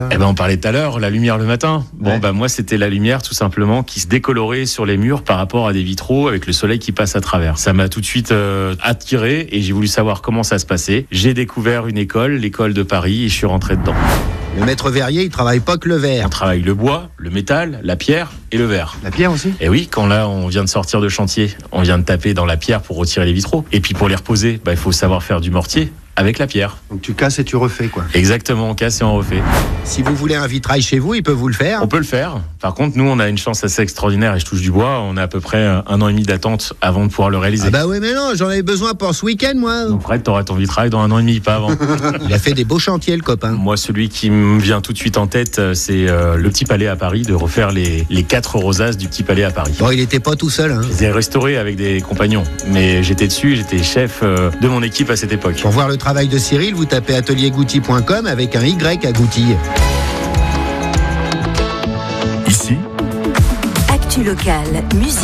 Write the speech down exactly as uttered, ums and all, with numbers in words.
Eh ben on parlait tout à l'heure, la lumière le matin. Bon, ouais. bah moi c'était la lumière tout simplement qui se décolorait sur les murs par rapport à des vitraux avec le soleil qui passe à travers. Ça m'a tout de suite euh, attiré et j'ai voulu savoir comment ça se passait. J'ai découvert une école, l'école de Paris, et je suis rentré dedans. Le maître verrier, il travaille pas que le verre. On travaille le bois, le métal, la pierre et le verre. La pierre aussi ? Et oui, quand là on vient de sortir de chantier, on vient de taper dans la pierre pour retirer les vitraux. Et puis pour les reposer, bah, il faut savoir faire du mortier avec la pierre. Donc tu casses et tu refais quoi. Exactement, on casse et on refait. Si vous voulez un vitrail chez vous, il peut vous le faire. On peut le faire. Par contre, nous, on a une chance assez extraordinaire et je touche du bois. On a à peu près un an et demi d'attente avant de pouvoir le réaliser. Ah bah oui, mais non, j'en avais besoin pour ce week-end, moi. Donc Fred, t'auras ton vitrail dans un an et demi, pas avant. Il a fait des beaux chantiers, le copain. Moi, celui qui me vient tout de suite en tête, c'est euh, le Petit Palais à Paris, de refaire les, les quatre rosaces du Petit Palais à Paris. Bon, il était pas tout seul, hein. Je les ai restaurés avec des compagnons, mais j'étais dessus, j'étais chef euh, de mon équipe à cette époque. Pour voir le travail de Cyril, vous tapez atelier gouty point com avec un Y à Gouty. Ici, Actu locale, musique.